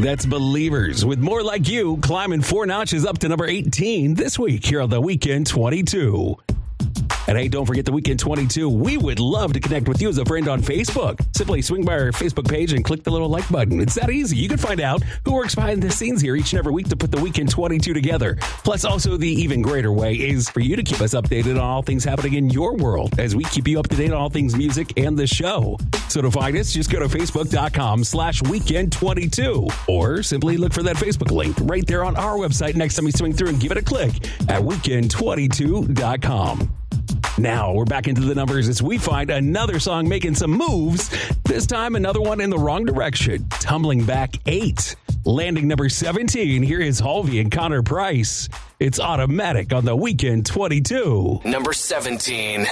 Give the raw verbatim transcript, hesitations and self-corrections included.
That's Believers with More Like You, climbing four notches up to number eighteen this week here on the Weekend twenty-two. And hey, don't forget the Weekend twenty-two. We would love to connect with you as a friend on Facebook. Simply swing by our Facebook page and click the little like button. It's that easy. You can find out who works behind the scenes here each and every week to put the Weekend twenty-two together. Plus, also the even greater way is for you to keep us updated on all things happening in your world as we keep you up to date on all things music and the show. So to find us, just go to facebook.com slash weekend 22 or simply look for that Facebook link right there on our website next time you swing through and give it a click at weekend twenty-two dot com. Now we're back into the numbers as we find another song making some moves. This time, another one in the wrong direction, tumbling back eight. Landing number seventeen, here is Halvey and Connor Price. It's Automatic on the Weekend twenty-two. Number seventeen.